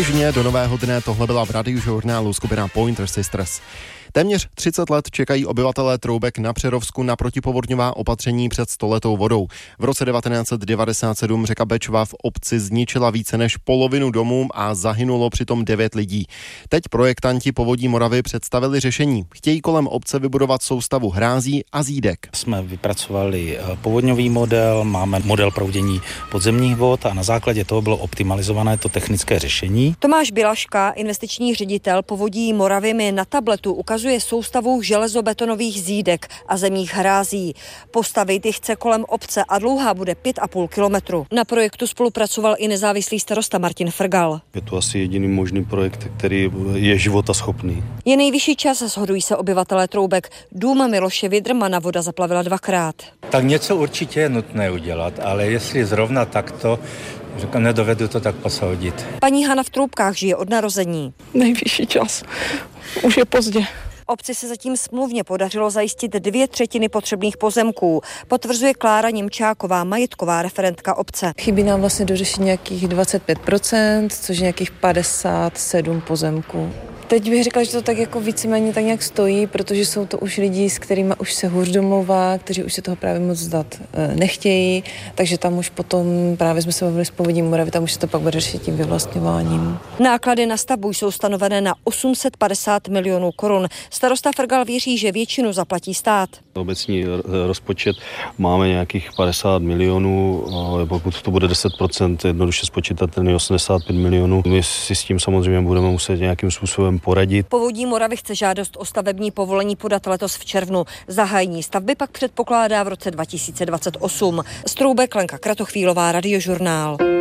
Do nového dne tohle byla v radiožurnálu skupina Pointer Sisters. Téměř 30 let čekají obyvatelé Troubek na Přerovsku na protipovodňová opatření před stoletou vodou. V roce 1997 řeka Bečva v obci zničila více než polovinu domů a zahynulo přitom 9 lidí. Teď projektanti Povodí Moravy představili řešení. Chtějí kolem obce vybudovat soustavu hrází a zídek. Jsme vypracovali povodňový model, máme model proudění podzemních vod a na základě toho bylo optimalizované to technické řešení. Tomáš Bilaška, investiční ředitel Povodí Moravy, mi na tabletu ukazuje soustavu železobetonových zídek a zemních hrází. Postavit ji chce kolem obce a dlouhá bude 5,5 kilometru. Na projektu spolupracoval i nezávislý starosta Martin Frgal. Je to asi jediný možný projekt, který je životaschopný. Je nejvyšší čas, shodují se obyvatelé Troubek. Dům Miloše Vidrmana voda zaplavila 2krát. Tak něco určitě je nutné udělat, ale jestli zrovna takto, nedovedu to tak posoudit. Paní Hana v Troubkách žije od narození. Nejvyšší čas. Už je pozdě. Obci se zatím smluvně podařilo zajistit 2/3 potřebných pozemků, potvrzuje Klára Němčáková, majetková referentka obce. Chybí nám vlastně dořešit nějakých 25%, což je nějakých 57 pozemků. Teď bych řekla, že to tak jako víceméně tak nějak stojí, protože jsou to už lidi, s kterými už se hůř domlouvá, kteří už se toho právě moc vzdát nechtějí, takže tam už potom právě jsme se bavili s Povodím Moravy, tam už se to pak bude řešit tím vyvlastňováním. Náklady na stavbu jsou stanovené na 850 milionů korun. Starosta Frgal věří, že většinu zaplatí stát. Obecní rozpočet máme nějakých 50 milionů, ale pokud to bude 10%, jednoduše spočítatelný 85 milionů. My si s tím samozřejmě budeme muset nějakým způsobem poradit. Povodí Moravy chce žádost o stavební povolení podat letos v červnu. Zahájení stavby pak předpokládá v roce 2028. Z Troubek Lenka Kratochvílová, Radiožurnál.